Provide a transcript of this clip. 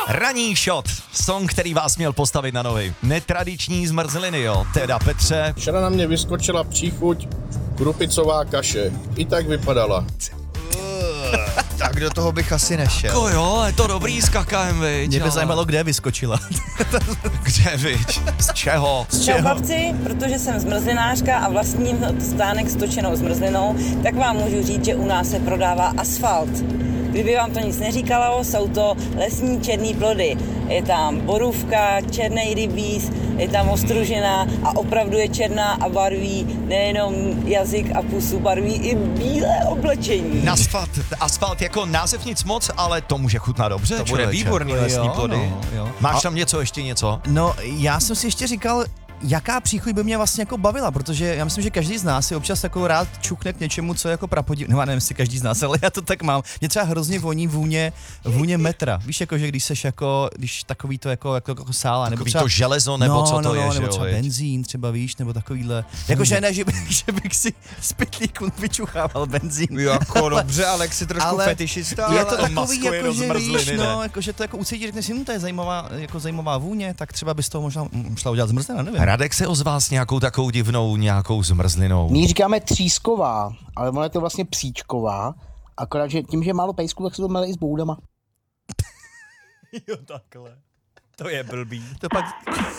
Ranní shot, song, který vás měl postavit na nohy. Netradiční zmrzliny, jo. Teda Petře. Včera na mě vyskočila příchuť krupicová kaše. I tak vypadala. Tak do toho bych asi nešel. Jo, je to dobrý s kakaem, viď? Mě by ale- zajímalo, kde vyskočila. Kde, viď? Z čeho? Čau babci, protože jsem zmrzlinářka a vlastním stánek s točenou zmrzlinou, tak vám můžu říct, že u nás se prodává asfalt. Kdyby vám to nic neříkalo, jsou to lesní černý plody. Je tam borůvka, černý rybíz, je tam ostružena a opravdu je černá a barví nejenom jazyk a pusu, barví i bílé oblečení. Asfalt jako název nic moc, ale to může chutnat dobře, To bude člověče. výborný lesní plody. No, jo. Máš tam ještě něco? No, já jsem si ještě říkal, jaká příchuť by mě vlastně jako bavila, protože já myslím, že každý z nás si občas jako rád čukne k něčemu, co je jako prapodivné. No, já nevím, jestli každý z nás, ale já to tak mám. Mě třeba hrozně voní vůně metra. Víš, jako, že když seš jako, když takový to jako sála, nebo Takový třeba to železo, nebo co to je, že nebo jo, třeba viď? benzín, třeba víš, nebo takovýhle. Jakože ne, že bych si z pytlíku vyčuchával benzín. Jako dobře, ale jak si trošku fetišista. Je to ale takový, maskuje jako, do že zmrzliny, víš, ne? no, jako, že to jako ucítíš, řekneš si, to je zajímavá vůně, tak třeba bys toho možná šla udělat zmrzlina, nevím. Radek se ozval s nějakou takovou divnou nějakou zmrzlinou. My ji říkáme třísková, ale ona je to vlastně psíčková, akorát, že tím, že je málo pejsků, tak se to mele i s boudama. Jo, takhle. To je blbý. To pak